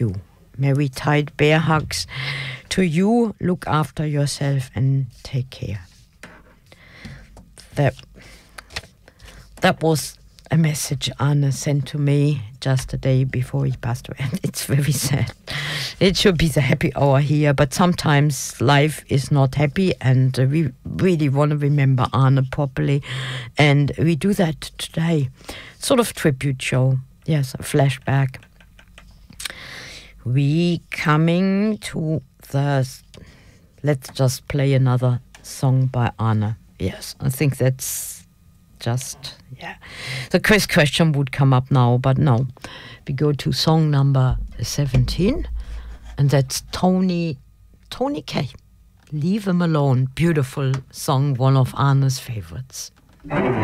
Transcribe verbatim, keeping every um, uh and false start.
you. Very tight bear hugs to you. Look after yourself and take care. That, that was a message Arne sent to me just a day before he passed away. And it's very sad. It should be the happy hour here, but sometimes life is not happy, and uh, we really want to remember Arne properly. And we do that today. Sort of tribute show. Yes, a flashback. We coming to the... Let's just play another song by Arne. Yes, I think that's just... Yeah, the quiz question would come up now, but no. We go to song number seventeen, and that's Tony, Tony Kaye. Leave Him Alone. Beautiful song, one of Arne's favorites.